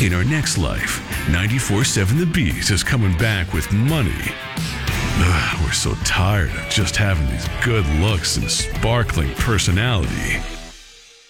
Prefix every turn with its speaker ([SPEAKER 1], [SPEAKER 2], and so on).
[SPEAKER 1] In our next life, 94.7 The Beat is coming back with money. We're so tired of just having these good looks and sparkling personality.